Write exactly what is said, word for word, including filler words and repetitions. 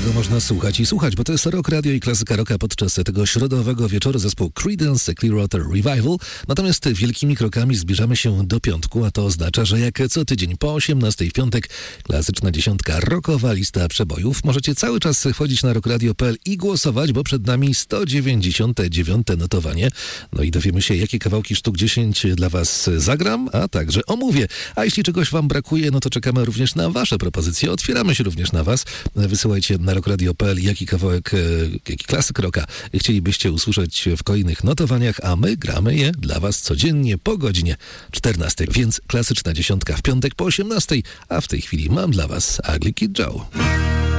czego można słuchać i słuchać, bo to jest Rock Radio i klasyka rocka podczas tego środowego wieczoru zespół Creedence Clearwater Revival. Natomiast wielkimi krokami zbliżamy się do piątku, a to oznacza, że jak co tydzień po osiemnastej w piątek klasyczna dziesiątka, rockowa lista przebojów. Możecie cały czas wchodzić na rockradio kropka p l i głosować, bo przed nami sto dziewięćdziesiąte dziewiąte notowanie. No i dowiemy się, jakie kawałki sztuk dziesięć dla was zagram, a także omówię. A jeśli czegoś wam brakuje, no to czekamy również na wasze propozycje. Otwieramy się również na was. Wysyłajcie na rockradio kropka p l jaki kawałek, jaki klasyk rocka chcielibyście usłyszeć w kolejnych notowaniach, a my gramy je dla was codziennie po godzinie czternastej. Więc klasyczna dziesiątka w piątek po osiemnastej, a w tej chwili mam dla was Ugly Kid Joe.